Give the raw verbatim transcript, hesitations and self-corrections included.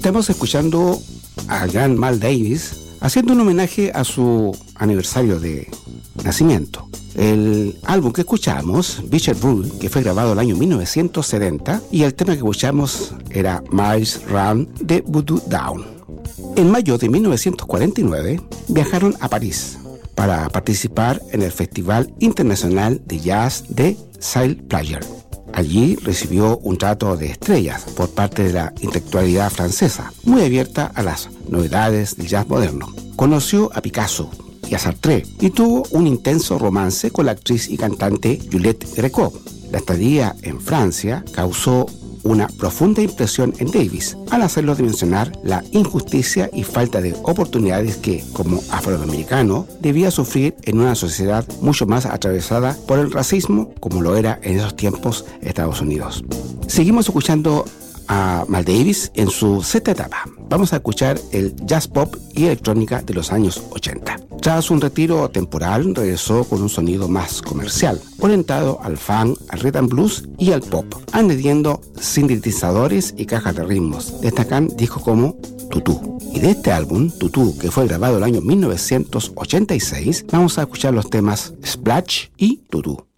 Estamos escuchando a gran Mal Davis haciendo un homenaje a su aniversario de nacimiento. El álbum que escuchamos, Beecher Bull, que fue grabado el año mil novecientos setenta, y el tema que escuchamos era Miles Round de Voodoo Down. En mayo de mil novecientos cuarenta y nueve viajaron a París para participar en el Festival Internacional de Jazz de Saint Player. Allí recibió un trato de estrellas por parte de la intelectualidad francesa, muy abierta a las novedades del jazz moderno. Conoció a Picasso y a Sartre y tuvo un intenso romance con la actriz y cantante Juliette Gréco. La estadía en Francia causó una profunda impresión en Davis al hacerlo dimensionar la injusticia y falta de oportunidades que, como afroamericano, debía sufrir en una sociedad mucho más atravesada por el racismo como lo era en esos tiempos Estados Unidos. Seguimos escuchando a Mal Davis en su sexta etapa. Vamos a escuchar el jazz pop y electrónica de los años ochenta. Tras un retiro temporal, regresó con un sonido más comercial, orientado al funk, al rhythm and blues y al pop, añadiendo sintetizadores y cajas de ritmos. Destacan discos como Tutú. Y de este álbum, Tutú, que fue grabado el año mil novecientos ochenta y seis, vamos a escuchar los temas Splash y Tutú.